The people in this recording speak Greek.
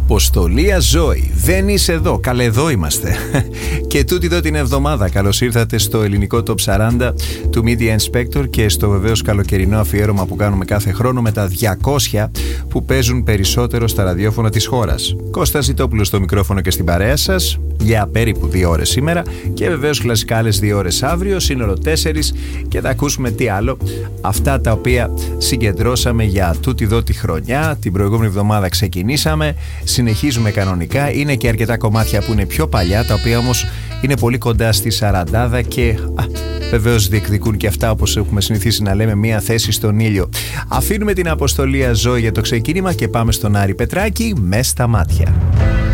Αποστολία Ζώη. Δεν είσαι εδώ. Καλέ, εδώ είμαστε. Και τούτη εδώ την εβδομάδα. Καλώς ήρθατε στο ελληνικό Top 40 του Media Inspector και στο βεβαίως καλοκαιρινό αφιέρωμα που κάνουμε κάθε χρόνο με τα 200 που παίζουν περισσότερο στα ραδιόφωνα της χώρας. Κώστας Ζητόπουλος στο μικρόφωνο και στην παρέα σας για περίπου 2 ώρες σήμερα και βεβαίως κλασικά άλλες 2 ώρες αύριο, σύνολο 4, και θα ακούσουμε τι άλλο. Αυτά τα οποία συγκεντρώσαμε για τούτη εδώ τη χρονιά. Την προηγούμενη εβδομάδα ξεκινήσαμε, συνεχίζουμε κανονικά. Είναι και αρκετά κομμάτια που είναι πιο παλιά, τα οποία όμως είναι πολύ κοντά στη 40 και βεβαίως διεκδικούν και αυτά, όπως έχουμε συνηθίσει να λέμε, μία θέση στον ήλιο. Αφήνουμε την αποστολή Ζώη για το ξεκίνημα και πάμε στον Άρη Πετράκη με στα μάτια.